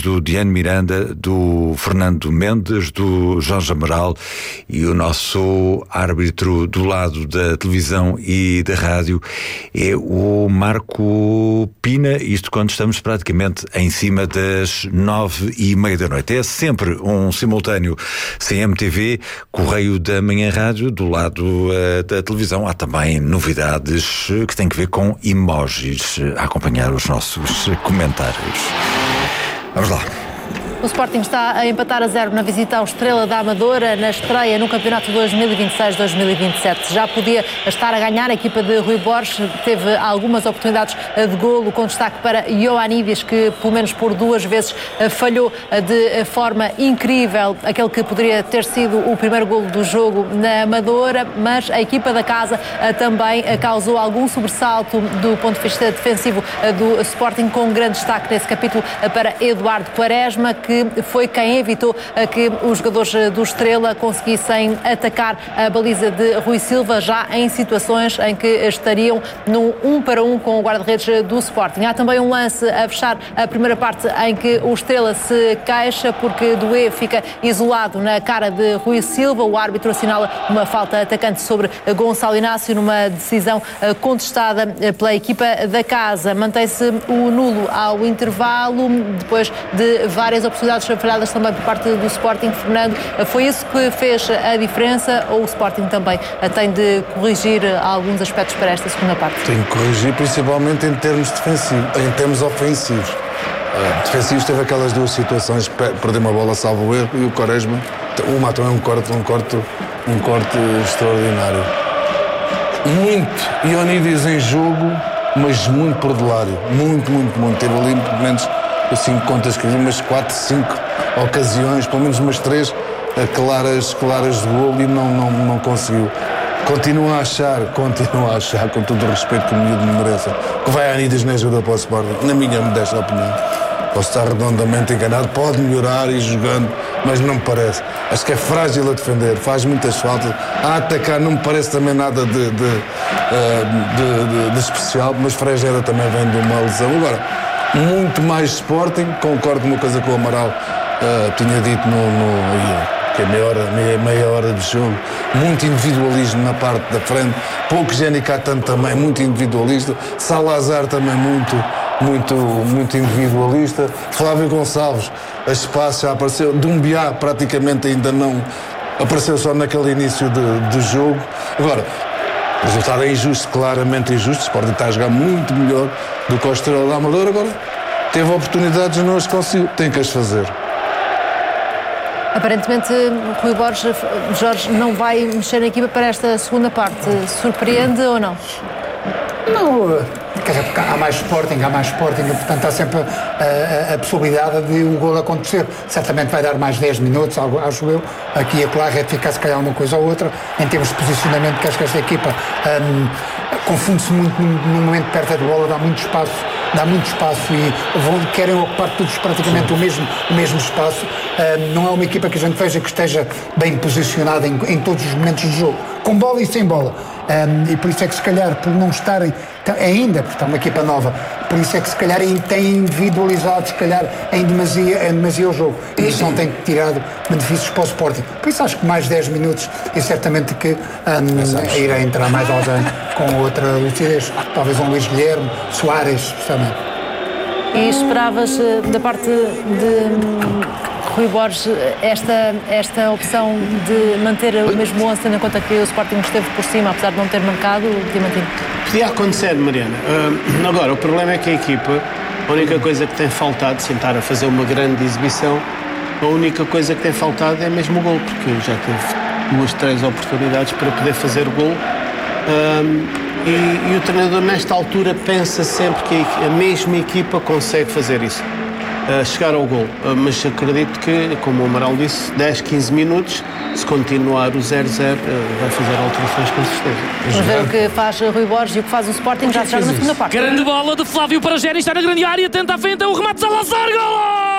do Diane Miranda, do Fernando Mendes, do Jorge Amaral e o nosso árbitro do lado da televisão e da rádio é o Marco Pina, isto quando estamos praticamente em cima das 9:30 da noite. É sempre um simultâneo CMTV, Correio da Manhã Rádio, do lado da televisão. Há também novidades que têm que ver com emojis a acompanhar os nossos comentários. Vamos lá. O Sporting está a empatar a 0 na visita ao Estrela da Amadora na estreia no campeonato 2026-2027. Já podia estar a ganhar. A equipa de Rui Borges teve algumas oportunidades de golo, com destaque para Ioannidis, que pelo menos por 2 vezes falhou de forma incrível aquele que poderia ter sido o primeiro golo do jogo na Amadora, mas a equipa da casa também causou algum sobressalto do ponto de vista defensivo do Sporting, com grande destaque nesse capítulo para Eduardo Quaresma, que foi quem evitou que os jogadores do Estrela conseguissem atacar a baliza de Rui Silva, já em situações em que estariam num 1-1 com o guarda-redes do Sporting. Há também um lance a fechar a primeira parte em que o Estrela se queixa porque Doué fica isolado na cara de Rui Silva. O árbitro assinala uma falta atacante sobre Gonçalo Inácio, numa decisão contestada pela equipa da casa. Mantém-se o nulo ao intervalo, depois de várias oportunidades falhadas também por parte do Sporting. Fernando, foi isso que fez a diferença, ou o Sporting também tem de corrigir alguns aspectos para esta segunda parte? Tem de corrigir principalmente em termos defensivos, em termos ofensivos. Defensivos teve aquelas 2 situações, perdeu uma bola, salvo o erro, e o Quaresma, uma também um corte extraordinário. Muito Ioannidis em jogo, mas muito perdulário, muito. Teve ali pelo menos 5 contas que vi, umas 4, 5 ocasiões, pelo menos umas 3 claras de golo, e não conseguiu. Continuo a achar, com todo o respeito que o miúdo me merece, que vai a Ioannidis na ajuda para o Sporting, na minha modesta opinião. Posso estar redondamente enganado, pode melhorar ir jogando, mas não me parece. Acho que é frágil a defender, faz muitas faltas. A atacar não me parece também nada de especial, mas Fregeira também vem de uma lesão. Agora, muito mais Sporting, concordo com uma coisa que o Amaral tinha dito que é meia hora de jogo. Muito individualismo na parte da frente, pouco Jenny Catan também, muito individualista. Salazar também muito individualista. Flávio Gonçalves, a espaço já apareceu. Dumbiá praticamente ainda não apareceu, só naquele início de jogo. Agora, o resultado é injusto, claramente injusto. O Sporting está a jogar muito melhor do que o Estrela da Amadora. Agora, teve oportunidades e não as conseguiu. Tem que as fazer. Aparentemente, Rui Borges, Jorge, não vai mexer na equipa para esta segunda parte. Surpreende ou não? Não, quer dizer, porque há mais Sporting, e portanto há sempre a possibilidade de o golo acontecer. Certamente vai dar mais 10 minutos, acho eu, aqui e acolá, retificar se calhar uma coisa ou outra. Em termos de posicionamento, que acho que esta equipa confunde-se muito no momento perto da bola, dá muito espaço e querem ocupar todos praticamente o mesmo espaço. Não é uma equipa que a gente veja que esteja bem posicionada em todos os momentos do jogo, com bola e sem bola. E por isso é que se calhar, por não estarem ainda, porque é uma equipa nova, por isso é que se calhar têm individualizado se calhar em demasia o jogo, e isso não tem tirado benefícios para o Sporting. Por isso acho que mais 10 minutos e certamente que irá entrar mais alguém com outra lucidez, talvez um Luís Guilherme, Soares, especialmente. E esperavas da parte de Rui Borges esta opção de manter o mesmo 11, tendo em conta que o Sporting esteve por cima, apesar de não ter marcado o Diamantino? Podia acontecer, Mariana. Agora, o problema é que a equipa, a única coisa que tem faltado, sem estar a fazer uma grande exibição, a única coisa que tem faltado é mesmo o gol, porque já teve 2, 3 oportunidades para poder fazer o gol. E o treinador, nesta altura, pensa sempre que a mesma equipa consegue fazer isso. Chegar ao gol, mas acredito que, como o Amaral disse, 10, 15 minutos, se continuar o 0-0, vai fazer alterações com certeza. Vamos ver o que faz Rui Borges e o que faz o Sporting, já se joga na segunda parte. Grande bola de Flávio para Géni, está na grande área, tenta a frente, o remate de Salazar, golo!